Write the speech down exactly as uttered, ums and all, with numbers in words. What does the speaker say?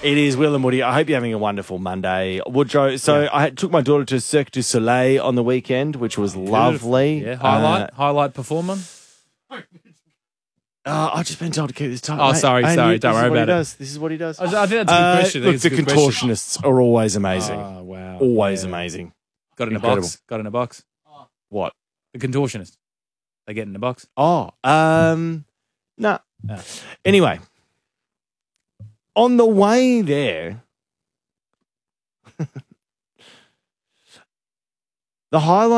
It is Will and Woody. I hope you're having a wonderful Monday, Woodrow. So Yeah. I took my daughter to Cirque du Soleil on the weekend, which was lovely. Yeah, highlight, Uh, highlight performer. Uh, I've just been told to keep this tight. Oh, mate. sorry, And sorry. you- Don't this is worry what he about it. does. This is what he does. I think that's a good Uh, question. I Look, think the it's a good question. contortionists are always amazing. Oh, wow. Always Yeah. amazing. Got in Incredible. a box. Got in a box. What? The contortionist. They get in a box. Oh, um, no. Ah. Anyway, on the way there, the highlight.